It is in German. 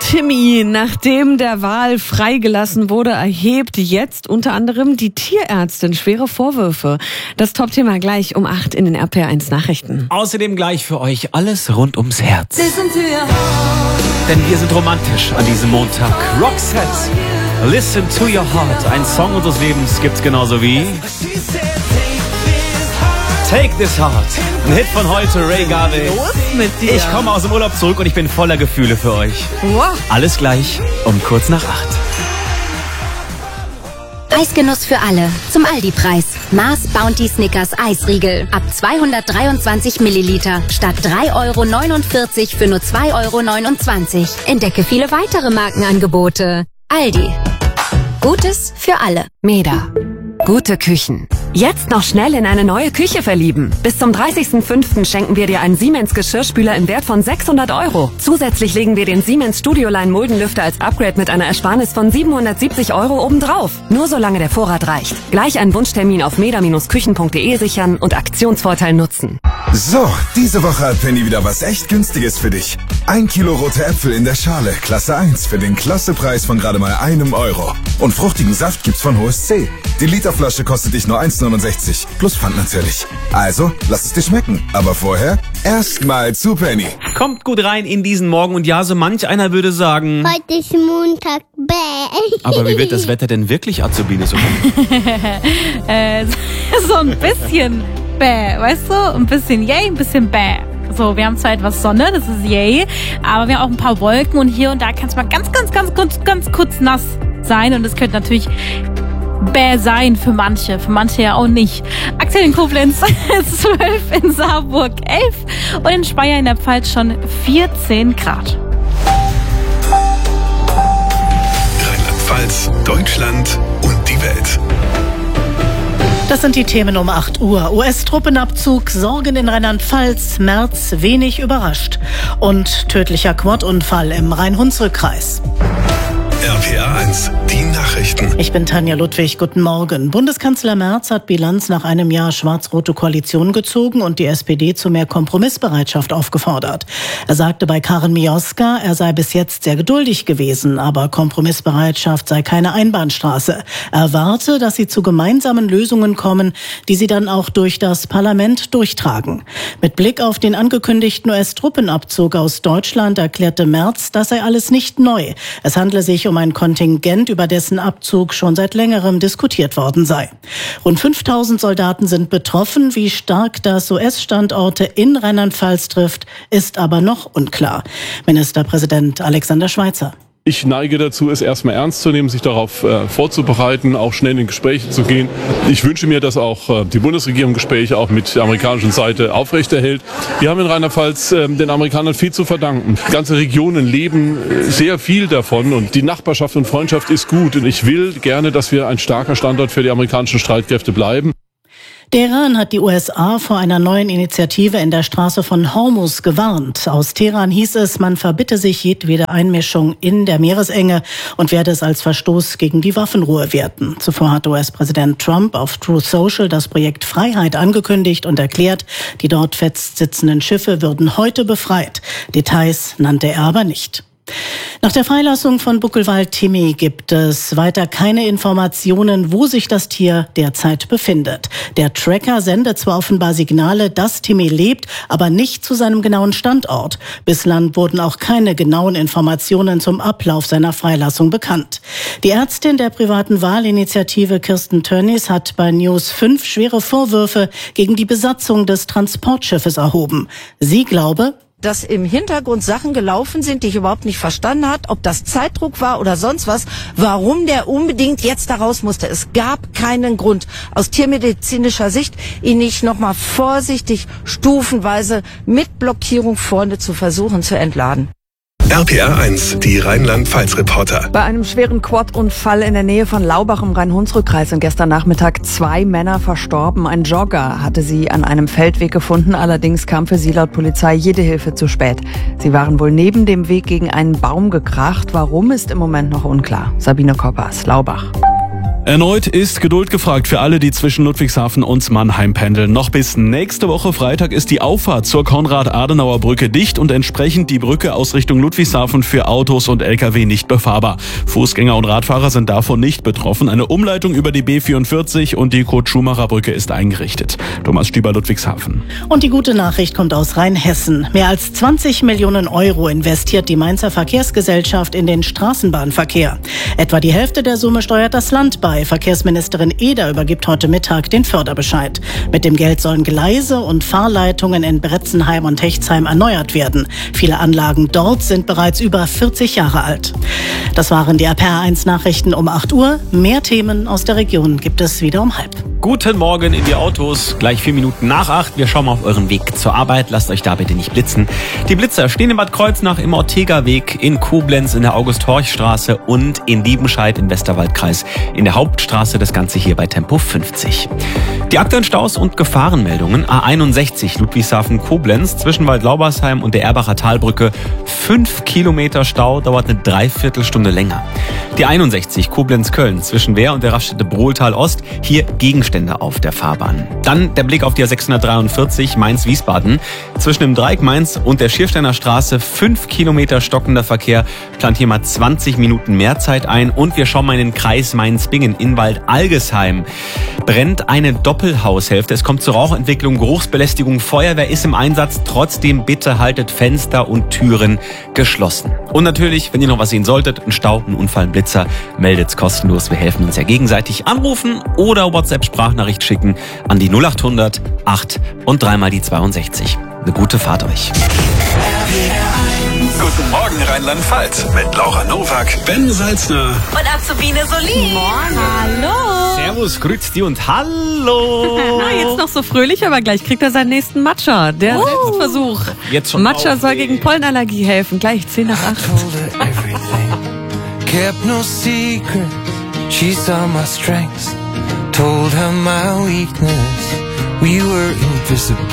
Timmy, nachdem der Wal freigelassen wurde, erhebt jetzt unter anderem die Tierärztin schwere Vorwürfe. Das Top-Thema gleich um 8 in den RPR1 Nachrichten. Außerdem gleich für euch alles rund ums Herz. Denn wir sind romantisch an diesem Montag. Roxette, Listen to Your Heart. Ein Song unseres Lebens gibt's genauso wie Take This Heart. Ein Hit von heute, Ray Garvey. Los mit dir. Ich komme aus dem Urlaub zurück und ich bin voller Gefühle für euch. Wow. Alles gleich um kurz nach 8. Eisgenuss für alle. Zum Aldi-Preis. Mars Bounty Snickers Eisriegel. Ab 223 Milliliter. Statt 3,49 € für nur 2,29 €. Entdecke viele weitere Markenangebote. Aldi. Gutes für alle. Meda. Gute Küchen. Jetzt noch schnell in eine neue Küche verlieben. Bis zum 30.05. schenken wir dir einen Siemens Geschirrspüler im Wert von 600 €. Zusätzlich legen wir den Siemens Studioline Muldenlüfter als Upgrade mit einer Ersparnis von 770 € obendrauf. Nur solange der Vorrat reicht. Gleich einen Wunschtermin auf meda-küchen.de sichern und Aktionsvorteil nutzen. So, diese Woche hat Penny wieder was echt Günstiges für dich. 1 Kilo rote Äpfel in der Schale, Klasse 1, für den Klassepreis von gerade mal €1. Und fruchtigen Saft gibt's von Hohes C. Die Literflasche kostet dich nur 1,69, plus Pfand natürlich. Also, lass es dir schmecken. Aber vorher erstmal zu Penny. Kommt gut rein in diesen Morgen und ja, so manch einer würde sagen... Heute ist Montag, bäh. Aber wie wird das Wetter denn wirklich, Azubine? So ein bisschen bäh, weißt du? Ein bisschen yay, ein bisschen bäh. So, wir haben zwar etwas Sonne, das ist yay, aber wir haben auch ein paar Wolken und hier und da kann es mal ganz kurz nass sein und es könnte natürlich bäh sein für manche ja auch nicht. Aktuell in Koblenz 12, in Saarburg 11 und in Speyer in der Pfalz schon 14 Grad. Rheinland-Pfalz, Deutschland und die Welt. Das sind die Themen um 8 Uhr. US-Truppenabzug, Sorgen in Rheinland-Pfalz, Merz wenig überrascht. Und tödlicher Quad-Unfall im Rhein-Hunsrück-Kreis. RPR 1, die Nachrichten. Ich bin Tanja Ludwig, guten Morgen. Bundeskanzler Merz hat Bilanz nach einem Jahr schwarz-rote Koalition gezogen und die SPD zu mehr Kompromissbereitschaft aufgefordert. Er sagte bei Karin Mioska, er sei bis jetzt sehr geduldig gewesen, aber Kompromissbereitschaft sei keine Einbahnstraße. Er warte, dass sie zu gemeinsamen Lösungen kommen, die sie dann auch durch das Parlament durchtragen. Mit Blick auf den angekündigten US-Truppenabzug aus Deutschland erklärte Merz, das sei alles nicht neu. Es handle sich um ein Kontingent, über dessen Abzug schon seit längerem diskutiert worden sei. Rund 5000 Soldaten sind betroffen. Wie stark das US-Standorte in Rheinland-Pfalz trifft, ist aber noch unklar. Ministerpräsident Alexander Schweitzer. Ich neige dazu, es erstmal ernst zu nehmen, sich darauf vorzubereiten, auch schnell in Gespräche zu gehen. Ich wünsche mir, dass auch die Bundesregierung Gespräche auch mit der amerikanischen Seite aufrechterhält. Wir haben in Rheinland-Pfalz den Amerikanern viel zu verdanken. Ganze Regionen leben sehr viel davon und die Nachbarschaft und Freundschaft ist gut. Und ich will gerne, dass wir ein starker Standort für die amerikanischen Streitkräfte bleiben. Der Iran hat die USA vor einer neuen Initiative in der Straße von Hormuz gewarnt. Aus Teheran hieß es, man verbitte sich jedwede Einmischung in der Meeresenge und werde es als Verstoß gegen die Waffenruhe werten. Zuvor hat US-Präsident Trump auf Truth Social das Projekt Freiheit angekündigt und erklärt, die dort festsitzenden Schiffe würden heute befreit. Details nannte er aber nicht. Nach der Freilassung von Buckelwald Timmy gibt es weiter keine Informationen, wo sich das Tier derzeit befindet. Der Tracker sendet zwar offenbar Signale, dass Timmy lebt, aber nicht zu seinem genauen Standort. Bislang wurden auch keine genauen Informationen zum Ablauf seiner Freilassung bekannt. Die Ärztin der privaten Wahlinitiative Kirsten Tönnies hat bei News 5 schwere Vorwürfe gegen die Besatzung des Transportschiffes erhoben. Sie glaube, dass im Hintergrund Sachen gelaufen sind, die ich überhaupt nicht verstanden habe, ob das Zeitdruck war oder sonst was, warum der unbedingt jetzt da raus musste. Es gab keinen Grund, aus tiermedizinischer Sicht, ihn nicht nochmal vorsichtig, stufenweise mit Blockierung vorne zu versuchen zu entladen. RPR 1, die Rheinland-Pfalz-Reporter. Bei einem schweren Quad-Unfall in der Nähe von Laubach im Rhein-Hunsrück-Kreis sind gestern Nachmittag 2 Männer verstorben. Ein Jogger hatte sie an einem Feldweg gefunden, allerdings kam für sie laut Polizei jede Hilfe zu spät. Sie waren wohl neben dem Weg gegen einen Baum gekracht. Warum, ist im Moment noch unklar. Sabine Koppers, Laubach. Erneut ist Geduld gefragt für alle, die zwischen Ludwigshafen und Mannheim pendeln. Noch bis nächste Woche Freitag ist die Auffahrt zur Konrad-Adenauer-Brücke dicht und entsprechend die Brücke aus Richtung Ludwigshafen für Autos und Lkw nicht befahrbar. Fußgänger und Radfahrer sind davon nicht betroffen. Eine Umleitung über die B44 und die Kurt-Schumacher-Brücke ist eingerichtet. Thomas Stüber, Ludwigshafen. Und die gute Nachricht kommt aus Rheinhessen. Mehr als 20 Millionen Euro investiert die Mainzer Verkehrsgesellschaft in den Straßenbahnverkehr. Etwa die Hälfte der Summe steuert das Land bei. Verkehrsministerin Eder übergibt heute Mittag den Förderbescheid. Mit dem Geld sollen Gleise und Fahrleitungen in Bretzenheim und Hechtsheim erneuert werden. Viele Anlagen dort sind bereits über 40 Jahre alt. Das waren die RPR1 Nachrichten um 8 Uhr. Mehr Themen aus der Region gibt es wieder um 7:30. Guten Morgen in die Autos, gleich 4 Minuten nach 8. Wir schauen mal auf euren Weg zur Arbeit. Lasst euch da bitte nicht blitzen. Die Blitzer stehen in Bad Kreuznach im Ortega-Weg, in Koblenz in der August-Horch-Straße und in Liebenscheid im Westerwaldkreis in der Hauptstraße. Das Ganze hier bei Tempo 50. Die aktuellen Staus und Gefahrenmeldungen. A61 Ludwigshafen-Koblenz zwischen Waldlaubersheim und der Erbacher Talbrücke. 5 Kilometer Stau, dauert eine Dreiviertelstunde länger. Die 61 Koblenz-Köln zwischen Wehr und der Raststätte Brohltal-Ost. Hier Gegenstände auf der Fahrbahn. Dann der Blick auf die A643 Mainz-Wiesbaden. Zwischen dem Dreieck Mainz und der Schiersteiner Straße 5 Kilometer stockender Verkehr. Plant hier mal 20 Minuten mehr Zeit ein. Und wir schauen mal in den Kreis Mainz-Bingen in Wald-Algesheim. Brennt eine Doppelhaushälfte. Es kommt zur Rauchentwicklung, Geruchsbelästigung. Feuerwehr ist im Einsatz. Trotzdem bitte haltet Fenster und Türen geschlossen. Und natürlich, wenn ihr noch was sehen solltet, ein Stau, ein Unfall, ein Blitzer, meldet's kostenlos. Wir helfen uns ja gegenseitig. Anrufen oder WhatsApp-Sprachnachricht schicken an die 0800 8 und 3 mal die 62. Eine gute Fahrt euch. Guten Morgen Rheinland-Pfalz mit Laura Nowak, Ben Salzner Und Azubine Solin. Hallo. Servus, grüß dich und hallo. Jetzt noch so fröhlich, aber gleich kriegt er seinen nächsten Matcha. Der Selbstversuch. Jetzt schon Matcha soll gegen Pollenallergie helfen. Gleich 10 nach 8. Kept no secret, she saw my strengths, told her my weakness, we were invisible.